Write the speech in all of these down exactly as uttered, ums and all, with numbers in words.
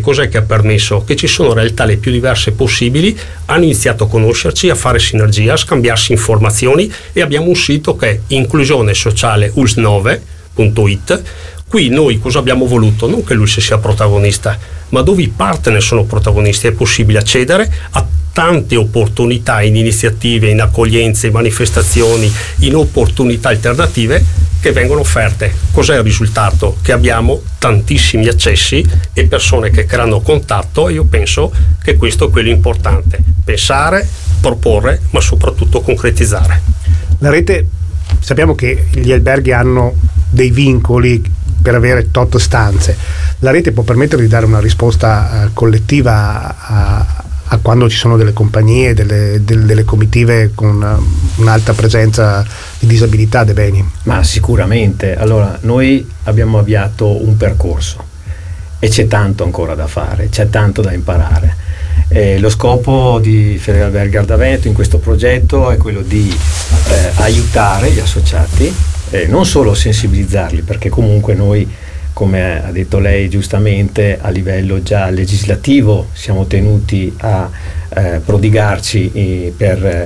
cos'è che ha permesso? Che ci sono realtà le più diverse possibili, hanno iniziato a conoscerci, a fare sinergia, a scambiarsi informazioni, e abbiamo un sito che è inclusione sociale u l s nove punto i t. Qui noi cosa abbiamo voluto? Non che lui sia protagonista, ma dove i partner sono protagonisti è possibile accedere a tante opportunità in iniziative, in accoglienze, in manifestazioni, in opportunità alternative che vengono offerte. Cos'è il risultato? Che abbiamo tantissimi accessi e persone che creano contatto, e io penso che questo è quello importante: pensare, proporre, ma soprattutto concretizzare. La rete, sappiamo che gli alberghi hanno dei vincoli per avere tot stanze. La rete può permettere di dare una risposta uh, collettiva a, a quando ci sono delle compagnie, delle, delle, delle comitive con uh, un'alta presenza di disabilità dei beni? Ma sicuramente. Allora, noi abbiamo avviato un percorso e c'è tanto ancora da fare, c'è tanto da imparare. Eh, lo scopo di Federalberghi Garda Veneto in questo progetto è quello di eh, aiutare gli associati, eh, non solo sensibilizzarli, perché comunque noi, come ha detto lei giustamente, a livello già legislativo siamo tenuti a eh, prodigarci eh, per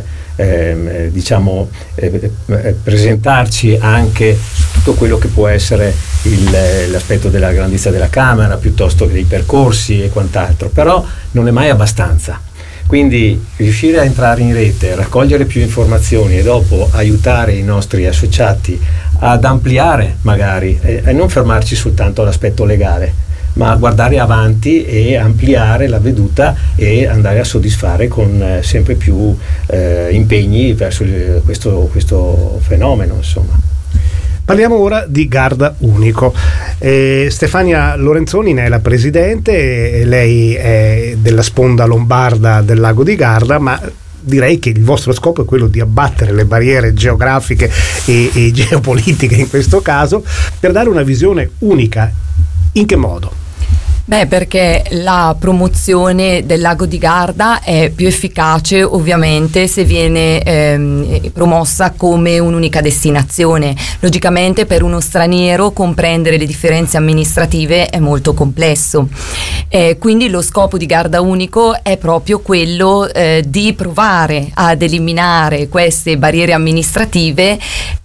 eh, diciamo eh, eh, presentarci anche su tutto quello che può essere il, l'aspetto della grandezza della Camera, piuttosto che dei percorsi e quant'altro, però non è mai abbastanza. Quindi riuscire a entrare in rete, raccogliere più informazioni e dopo aiutare i nostri associati ad ampliare magari e, e non fermarci soltanto all'aspetto legale, ma guardare avanti e ampliare la veduta e andare a soddisfare con eh, sempre più eh, impegni verso il, questo, questo fenomeno, insomma. Parliamo ora di Garda Unico. Eh, Stefania Lorenzoni ne è la presidente, e lei è della sponda lombarda del lago di Garda, ma direi che il vostro scopo è quello di abbattere le barriere geografiche e, e geopolitiche in questo caso, per dare una visione unica. In che modo? Beh, perché la promozione del lago di Garda è più efficace ovviamente se viene ehm, promossa come un'unica destinazione. Logicamente per uno straniero comprendere le differenze amministrative è molto complesso. Eh, quindi lo scopo di Garda Unico è proprio quello eh, di provare ad eliminare queste barriere amministrative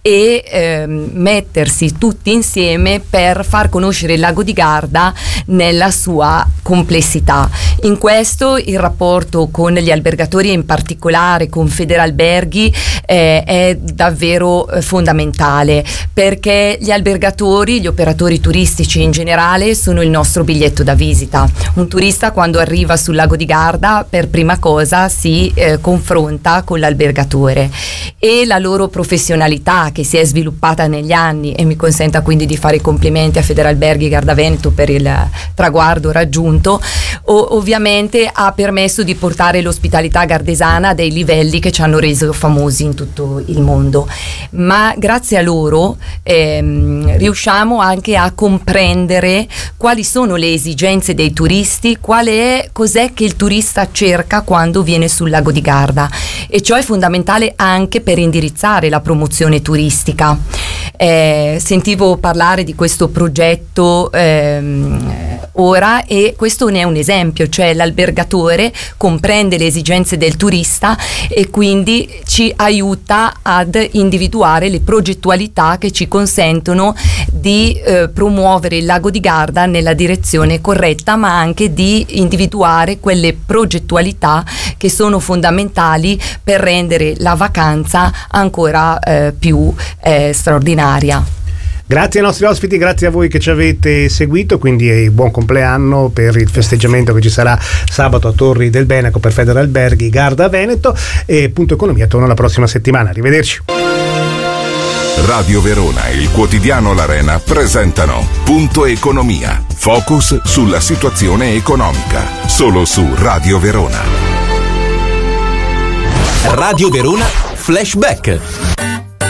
e ehm, mettersi tutti insieme per far conoscere il lago di Garda nella sua complessità. In questo il rapporto con gli albergatori e in particolare con Federalberghi eh, è davvero eh, fondamentale, perché gli albergatori, gli operatori turistici in generale sono il nostro biglietto da visita. Un turista quando arriva sul lago di Garda per prima cosa si eh, confronta con l'albergatore, e la loro professionalità che si è sviluppata negli anni, e mi consenta quindi di fare i complimenti a Federalberghi Garda Veneto per il traguardo raggiunto, o, ovviamente ha permesso di portare l'ospitalità gardesana a dei livelli che ci hanno reso famosi in tutto il mondo. Ma grazie a loro ehm, riusciamo anche a comprendere quali sono le esigenze dei turisti, quale è, cos'è che il turista cerca quando viene sul lago di Garda, e ciò è fondamentale anche per indirizzare la promozione turistica. Eh, sentivo parlare di questo progetto ehm, ora, e questo ne è un esempio, cioè l'albergatore comprende le esigenze del turista e quindi ci aiuta ad individuare le progettualità che ci consentono di eh, promuovere il lago di Garda nella direzione corretta, ma anche di individuare quelle progettualità che sono fondamentali per rendere la vacanza ancora eh, più eh, straordinaria. Grazie ai nostri ospiti, grazie a voi che ci avete seguito, quindi buon compleanno per il festeggiamento che ci sarà sabato a Torri del Benaco per Federalberghi Garda Veneto, e Punto Economia torna la prossima settimana. Arrivederci. Radio Verona e il quotidiano L'Arena presentano Punto Economia, focus sulla situazione economica, solo su Radio Verona. Radio Verona Flashback.